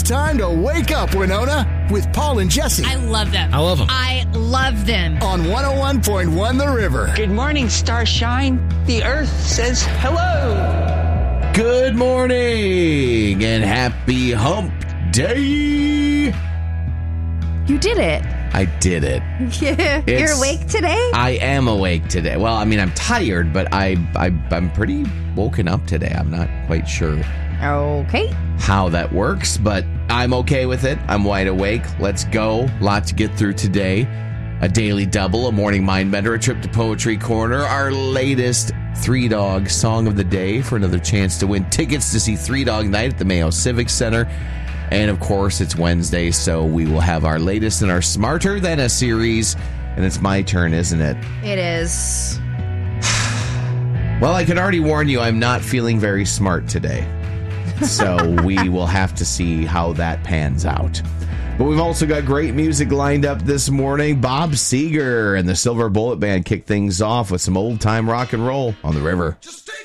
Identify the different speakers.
Speaker 1: time to wake up, Winona, with Paul and Jesse.
Speaker 2: I love them.
Speaker 3: I love them.
Speaker 2: I love them.
Speaker 1: On 101.1 The River.
Speaker 4: Good morning, Starshine. The Earth says hello.
Speaker 3: Good morning and happy hump day.
Speaker 5: You did it.
Speaker 3: I did it.
Speaker 5: You're awake today?
Speaker 3: I am awake today. Well, I mean, I'm tired, but I'm pretty woken up today. I'm not quite sure
Speaker 5: Okay.
Speaker 3: how that works, but I'm okay with it. I'm wide awake. Let's go. Lot to get through today. A daily double, a morning mind bender, a trip to Poetry Corner, our latest Three Dog Song of the Day for another chance to win tickets to see Three Dog Night at the Mayo Civic Center. And of course, it's Wednesday, so we will have our latest in our Smarter Than a series. And it's my turn, isn't it?
Speaker 5: It is.
Speaker 3: Well, I can already warn you, I'm not feeling very smart today. So we will have to see how that pans out. But we've also got great music lined up this morning. Bob Seger and the Silver Bullet Band kick things off with some old-time rock and roll on the river.
Speaker 6: Just take